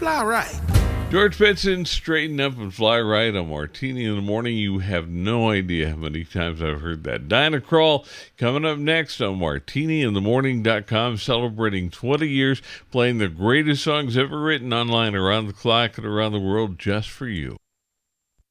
fly right. George Benson, Straighten Up and Fly Right on Martini in the Morning. You have no idea how many times I've heard that. Dinah Krall coming up next on MartiniInTheMorning.com, celebrating 20 years, playing the greatest songs ever written online around the clock and around the world just for you.